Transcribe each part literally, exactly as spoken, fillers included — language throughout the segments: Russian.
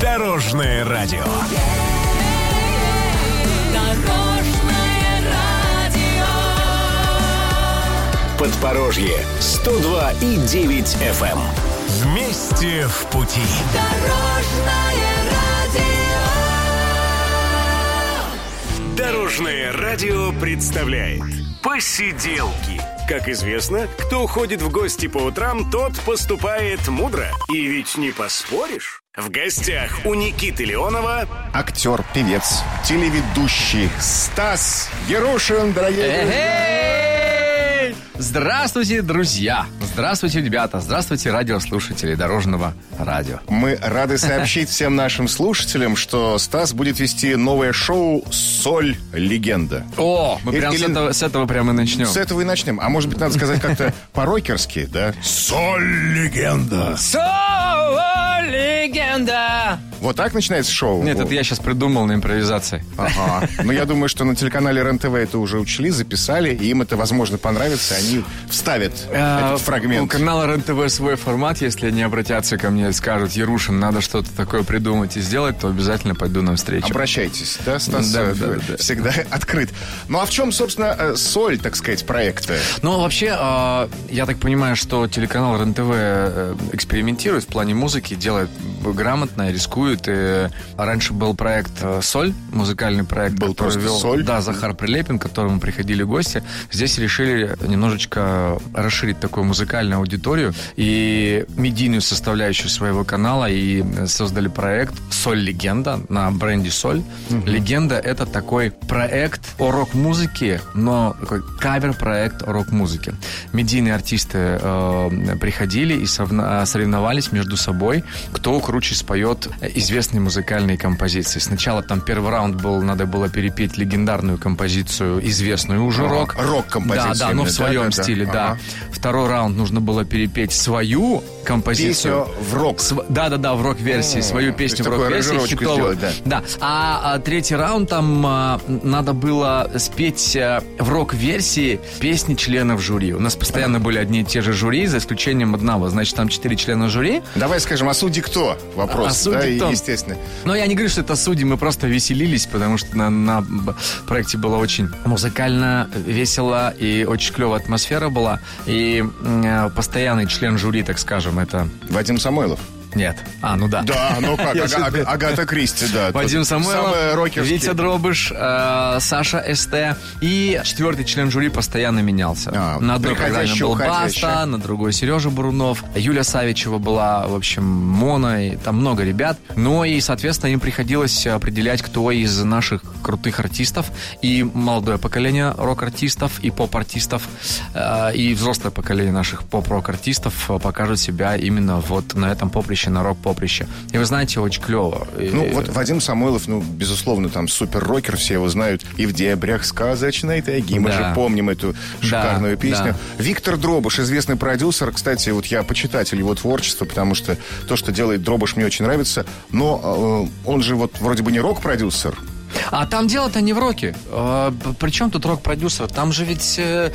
Дорожное радио. Подпорожье сто два и девять эф эм. Вместе в пути. Дорожное радио. Дорожное радио представляет посиделки. Как известно, кто ходит в гости по утрам, тот поступает мудро. И ведь не поспоришь. В гостях у Никиты Леонова актер, певец, телеведущий Стас Ярушин, дорогие друзья. Здравствуйте, друзья! Здравствуйте, ребята! Здравствуйте, радиослушатели Дорожного радио. Мы рады сообщить всем нашим слушателям, что Стас будет вести новое шоу «Соль. Легенда». О, мы прям Или... с, этого, с этого прямо и начнем. С этого и начнем. А может быть, надо сказать как-то по-рокерски, да? «Соль. Легенда». «Соль. Легенда». Вот так начинается шоу? Нет, это я сейчас придумал на импровизации. Ага. Но я думаю, что на телеканале РЕН-ТВ это уже учли, записали, и им это, возможно, понравится. Они вставят этот фрагмент. У канала РЕН-ТВ свой формат. Если они обратятся ко мне и скажут: Ярушин, надо что-то такое придумать и сделать, то обязательно пойду навстречу. Обращайтесь, да, Стас? Да, да, да. Всегда открыт. Ну, а в чем, собственно, соль, так сказать, проекта? Ну, вообще, я так понимаю, что телеканал РЕН-ТВ экспериментирует в плане музыки, делает грамотно, рискует. И раньше был проект «Соль», музыкальный проект, был который вел «Соль». Да, Захар Прилепин, к которому приходили гости. Здесь решили немножечко расширить такую музыкальную аудиторию и медийную составляющую своего канала, и создали проект «Соль. Легенда» на бренде «Соль». Угу. «Легенда» — это такой проект о рок-музыке, но такой кавер-проект о рок-музыке. Медийные артисты э, приходили и соревновались между собой, кто круче споет известные музыкальные композиции. Сначала там первый раунд был, надо было перепеть легендарную композицию, известную уже а, рок. Рок-композицию. Да, да, но в своем да, стиле, да. да. Ага. Второй раунд нужно было перепеть свою композицию. Песню в рок. Св... Да, да, да, в рок-версии. Свою песню в рок-версии. Хитовую. Да. да. А, а третий раунд там а, надо было спеть а, в рок-версии песни членов жюри. У нас постоянно ага. были одни и те же жюри, за исключением одного. Значит, там четыре члена жюри. Давай скажем, а судьи кто? Вопрос. А судьи да, кто? Естественно. Но я не говорю, что это судьи, мы просто веселились, потому что на, на проекте было очень музыкально, весело и очень клевая атмосфера была. И э, постоянный член жюри, так скажем, это... Вадим Самойлов. Нет. А, ну да. Да, ну как, Ага, Ага, Агата Кристи, да. Вадим Самойлов, Витя Дробыш, э, Саша СТ. И четвертый член жюри постоянно менялся. А, на одной программе был Баста, на другой Сережа Бурунов. Юля Савичева была, в общем, Мона, и там много ребят. Ну и, соответственно, им приходилось определять, кто из наших крутых артистов, и молодое поколение рок-артистов, и поп-артистов, э, и взрослое поколение наших поп-рок-артистов покажут себя именно вот на этом поприще, на рок-поприще. И вы знаете, очень клево. Ну, и... вот Вадим Самойлов, ну, безусловно, там супер-рокер, все его знают. И в дебрях сказочной тайги. Мы да. же помним эту шикарную да, песню. Да. Виктор Дробыш, известный продюсер. Кстати, вот я почитатель его творчества, потому что то, что делает Дробыш, мне очень нравится. Но э, он же вот вроде бы не рок-продюсер. А там дело-то не в роке. А, при чем тут рок-продюсер? Там же ведь э,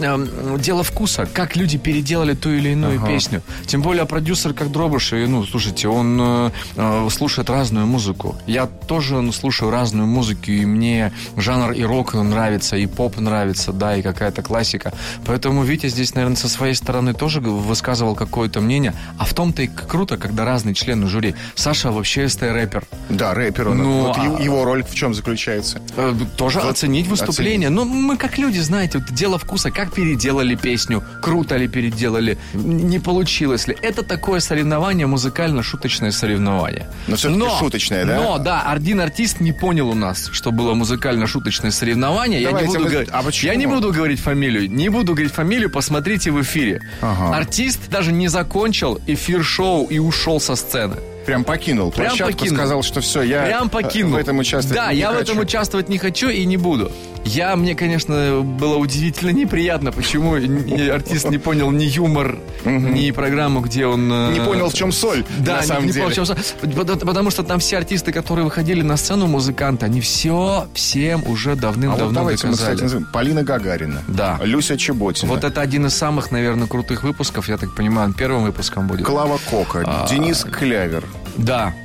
э, дело вкуса. Как люди переделали ту или иную ага. песню. Тем более продюсер, как Дробыш, ну, слушайте, он э, э, слушает разную музыку. Я тоже ну, слушаю разную музыку, и мне жанр и рок нравится, и поп нравится, да, и какая-то классика. Поэтому Витя здесь, наверное, со своей стороны тоже высказывал какое-то мнение. А в том-то и круто, когда разные члены жюри. Саша вообще эс-рэпер. Да, рэпер он. Ну, вот а... его роль в чем заключается? Тоже вот оценить выступление. Оценить. Ну, мы как люди, знаете, вот дело вкуса. Как переделали песню, круто ли переделали, не получилось ли. Это такое соревнование, музыкально-шуточное соревнование. Но все-таки но, шуточное, да? Но, да, один артист не понял у нас, что было музыкально-шуточное соревнование. Я, не буду, мы... говорить, а я не буду говорить фамилию. Не буду говорить фамилию, посмотрите в эфире. Ага. Артист даже не закончил эфир шоу и ушел со сцены. Прям покинул Прям площадку, покинул. Сказал, что все, я Прям покинул. в этом участвовать да, не я хочу. в этом участвовать не хочу и не буду. Я, мне, конечно, было удивительно неприятно, почему артист не понял ни юмор, ни программу, где он... Не понял, в чем соль, да, на самом не, не деле. Понял, в чем соль. Потому что там все артисты, которые выходили на сцену, музыканты, они все всем уже давным-давно а вот давайте доказали. Мы, кстати, назовем. Полина Гагарина. Да. Люся Чеботина. Вот это один из самых, наверное, крутых выпусков. Я так понимаю, первым выпуском будет. Клава Кока. А... Денис Клявер. Да.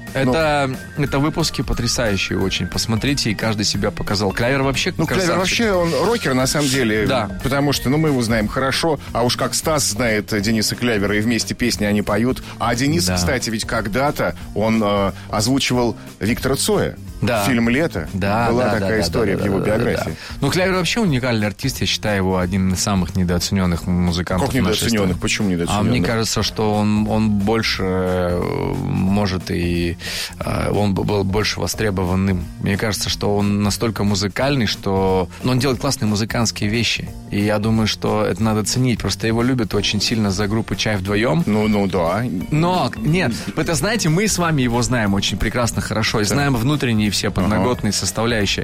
Это, ну, это выпуски потрясающие очень. Посмотрите, и каждый себя показал. Клявер вообще Ну, красавчик. Клявер вообще, он рокер, на самом деле. Да. Потому что, ну, мы его знаем хорошо. А уж как Стас знает Дениса Клявера, и вместе песни они поют. А Денис, да. кстати, ведь когда-то он э, озвучивал Виктора Цоя. Да. Фильм «Лето». Да, Была да, такая да, история да, в его да, биографии. Да, да. Ну, Клявер вообще уникальный артист. Я считаю его одним из самых недооцененных музыкантов. Как недооцененных? Почему недооцененных? А мне кажется, что он, он больше может и... Он был больше востребованным. Мне кажется, что он настолько музыкальный, что... Он делает классные музыкантские вещи. И я думаю, что это надо ценить. Просто его любят очень сильно за группу «Чай вдвоем». Ну, ну, да. Но, нет, это, знаете, мы с вами его знаем очень прекрасно, хорошо. И знаем внутренние все подноготные ага. составляющие.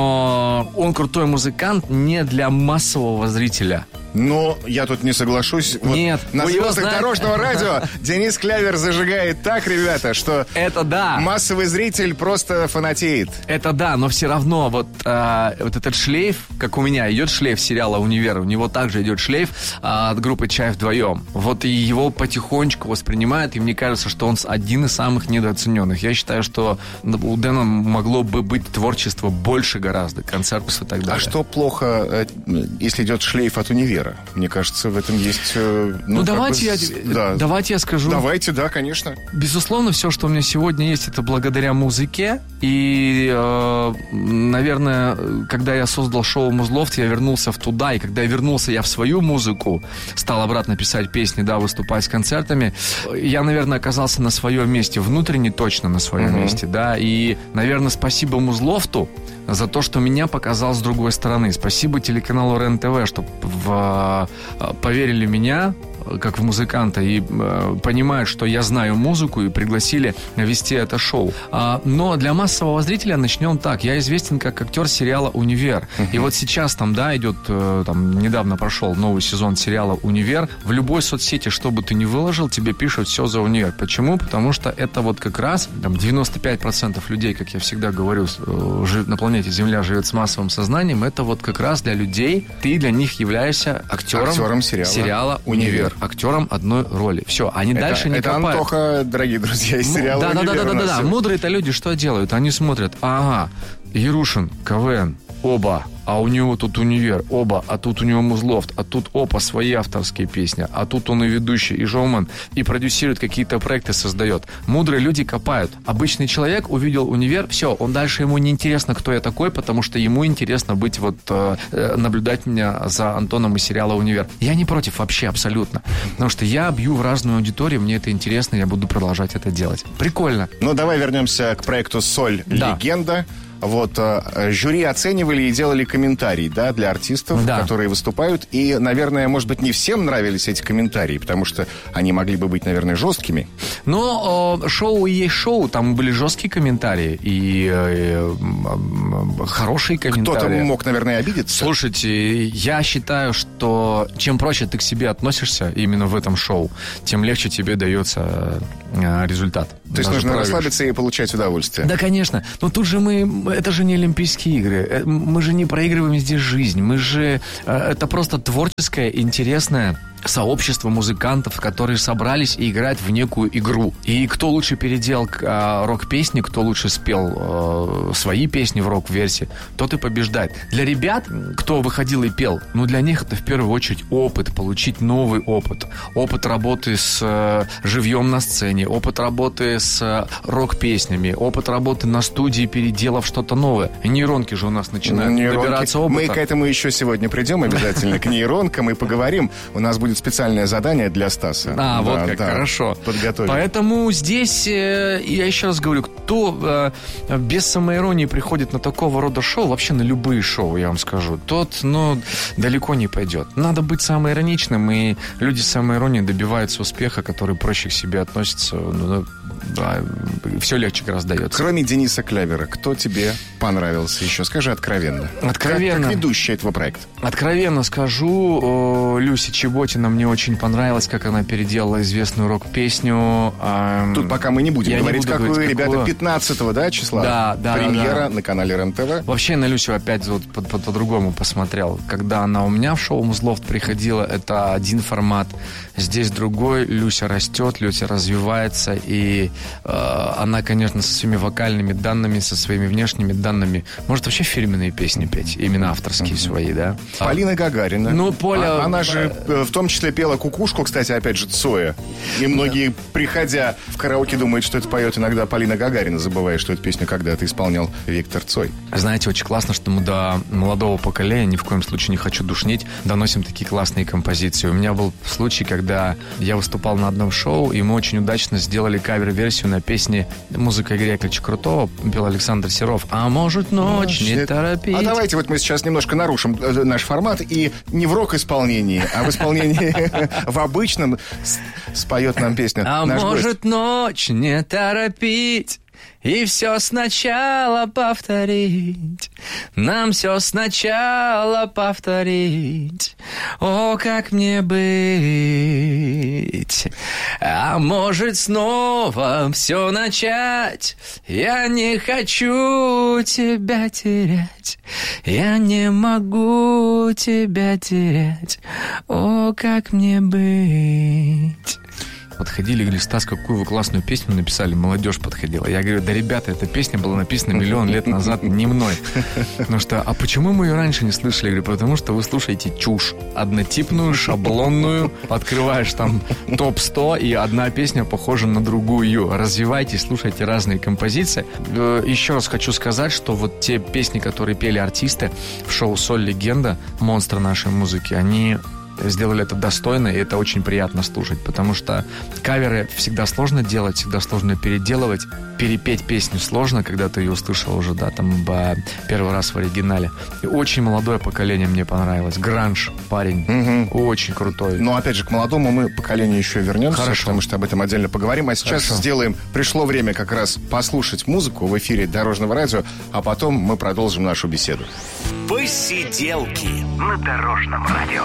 Но он крутой музыкант не для массового зрителя. Но я тут не соглашусь. Вот Нет. На звездах дорожного радио Денис Клявер зажигает так, ребята, что это да. массовый зритель просто фанатеет. Это да, но все равно вот, а, вот этот шлейф, как у меня идет шлейф сериала «Универ», у него также идет шлейф а, от группы «Чай вдвоем». Вот и его потихонечку воспринимают, и мне кажется, что он один из самых недооцененных. Я считаю, что у Дэна могло бы быть творчества больше гораздо, концертов и так далее. А что плохо, если идет шлейф от «Универа»? Мне кажется, в этом есть... Ну, ну давайте, бы, я, да. давайте я скажу. Давайте, да, конечно. Безусловно, все, что у меня сегодня есть, это благодаря музыке. И, э, наверное, когда я создал шоу «Музлофт», я вернулся в туда. И когда я вернулся я в свою музыку, стал обратно писать песни, да, выступать с концертами, я, наверное, оказался на своем месте, внутренне точно на своем uh-huh. месте, да. И, наверное, спасибо «Музлофту» за то, что меня показал с другой стороны. Спасибо телеканалу РЕН-ТВ, что в, поверили в меня как в музыканта и э, понимают, что я знаю музыку, и пригласили вести это шоу. А, но для массового зрителя начнем так. Я известен как актер сериала «Универ». Uh-huh. И вот сейчас там, да, идет, э, там, недавно прошел новый сезон сериала «Универ». В любой соцсети, что бы ты ни выложил, тебе пишут все за «Универ». Почему? Потому что это вот как раз там, девяносто пять процентов людей, как я всегда говорю, жив, на планете Земля живет с массовым сознанием. Это вот как раз для людей. Ты для них являешься актером, актером сериала, сериала «Универ». Актером одной роли. Все, они это, дальше не это копают. Это Антоха, дорогие друзья, из сериала да, «Универ». Да, да, да, да, да. Мудрые-то люди что делают? Они смотрят, ага, Ярушин, КВН, оба, а у него тут «Универ», оба, а тут у него «Музлофт», а тут опа, свои авторские песни, а тут он и ведущий, и шоумен, и продюсирует какие-то проекты, создает. Мудрые люди копают. Обычный человек увидел «Универ», все, он дальше ему не интересно, кто я такой, потому что ему интересно быть вот, э, наблюдать меня за Антоном из сериала «Универ». Я не против вообще, абсолютно. Потому что я бью в разную аудиторию, мне это интересно, я буду продолжать это делать. Прикольно. Ну, давай вернемся к проекту «Соль. Да. Легенда». Вот, э, жюри оценивали и делали комментарии, да, для артистов, да. которые выступают. И, наверное, может быть, не всем нравились эти комментарии, потому что они могли бы быть, наверное, жесткими. Но э, шоу и есть шоу, там были жесткие комментарии и э, э, хорошие комментарии. Кто-то мог, наверное, обидеться. Слушайте, я считаю, что чем проще ты к себе относишься именно в этом шоу, тем легче тебе дается э, результат. То есть нужно проигрыш. расслабиться и получать удовольствие. Да, конечно. Но тут же мы... Это же не Олимпийские игры. Мы же не проигрываем здесь жизнь. Мы же... Это просто творческое, интересное сообщество музыкантов, которые собрались и играют в некую игру. И кто лучше переделал э, рок-песни, кто лучше спел э, свои песни в рок-версии, тот и побеждает. Для ребят, кто выходил и пел, ну, для них это в первую очередь опыт, получить новый опыт. Опыт работы с э, живьем на сцене, опыт работы с э, рок-песнями, опыт работы на студии, переделав что-то новое. И нейронки же у нас начинают нейронки. добираться опыта. Мы к этому еще сегодня придем обязательно, к нейронкам, и поговорим. У нас будет специальное задание для Стаса. А, да, вот как, да, хорошо. Подготовим. Поэтому здесь, э, я еще раз говорю, кто э, без самоиронии приходит на такого рода шоу, вообще на любые шоу, я вам скажу, тот, ну, далеко не пойдет. Надо быть самоироничным, и люди с самоиронией добиваются успеха, который проще к себе относятся, ну, да, все легче гораздо дается. Кроме Дениса Клявера, кто тебе понравился еще? Скажи откровенно. Откровенно. Как, как ведущая этого проекта. Откровенно скажу, о, Люся Чеботина мне очень понравилась, как она переделала известную рок-песню. Эм, Тут пока мы не будем я говорить, не буду какую, говорить, ребята, какую... пятнадцатого, да, числа? Да, да. Премьера да, да. на канале РЕН-ТВ. Вообще на Люсю опять вот по-другому посмотрел. Когда она у меня в шоу «Музлофт» приходила, это один формат, здесь другой. Люся растет, Люся развивается, и И э, она, конечно, со своими вокальными данными, со своими внешними данными может вообще фирменные песни петь, именно авторские mm-hmm. свои, да. Полина Гагарина. Ну, Поля... А, она же э, в том числе пела «Кукушку», кстати, опять же, Цоя. И многие, приходя в караоке, думают, что это поет иногда Полина Гагарина, забывая, что эту песню когда-то исполнял Виктор Цой. Знаете, очень классно, что мы до молодого поколения, ни в коем случае не хочу душнить, доносим такие классные композиции. У меня был случай, когда я выступал на одном шоу, и мы очень удачно сделали кавер-версию на песне «Музыка Игоря Яковлевича Крутого», пел Александр Серов. «А может, ночь не торопить». А давайте вот мы сейчас немножко нарушим наш формат и не в рок-исполнении, а в исполнении в обычном споет нам песню. А может, ночь не торопить, и все сначала повторить. Нам все сначала повторить. О, как мне быть? А может, снова все начать? Я не хочу тебя терять. Я не могу тебя терять. О, как мне быть? Подходили и говорили: Стас, какую вы классную песню написали, молодежь подходила. Я говорю: да, ребята, эта песня была написана миллион лет назад, не мной. Потому что, а почему мы ее раньше не слышали? Я говорю: потому что вы слушаете чушь, однотипную, шаблонную, открываешь там топ сто, и одна песня похожа на другую. Развивайте, слушайте разные композиции. Еще раз хочу сказать, что вот те песни, которые пели артисты в шоу «Соль Легенда», монстры нашей музыки, они сделали это достойно, и это очень приятно слушать, потому что каверы всегда сложно делать, всегда сложно переделывать. Перепеть песню сложно, когда ты ее услышал уже, да, там, первый раз в оригинале. И очень молодое поколение мне понравилось. Гранж парень. Угу. Очень крутой. Но, опять же, к молодому мы поколению еще вернемся. Хорошо. Потому что об этом отдельно поговорим. А сейчас Хорошо. сделаем... Пришло время как раз послушать музыку в эфире Дорожного радио, а потом мы продолжим нашу беседу. Посиделки на Дорожном радио.